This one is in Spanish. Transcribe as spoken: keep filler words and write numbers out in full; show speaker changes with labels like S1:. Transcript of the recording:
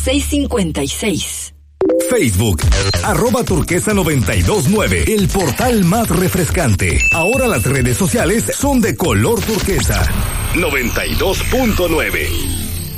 S1: seis cinco seis.
S2: Facebook, arroba turquesa noventa y dos nueve, el portal más refrescante. Ahora las redes sociales son de color turquesa. noventa y dos punto nueve.